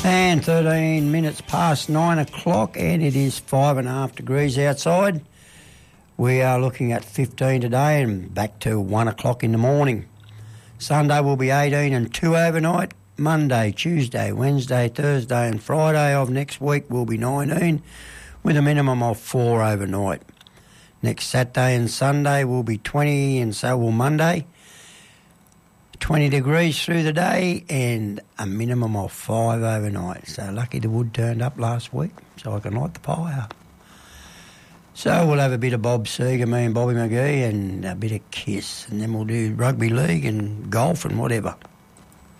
And 13 minutes past 9 o'clock, and it is 5.5 degrees outside. We are looking at 15 today and back to 1 o'clock in the morning. Sunday will be 18 and 2 overnight. Monday, Tuesday, Wednesday, Thursday and Friday of next week will be 19 with a minimum of 4 overnight. Next Saturday and Sunday will be 20 and so will Monday. 20 degrees through the day and a minimum of 5 overnight. So lucky the wood turned up last week so I can light the fire. So we'll have a bit of Bob Seger, me and Bobby McGee, and a bit of Kiss, and then we'll do rugby league and golf and whatever.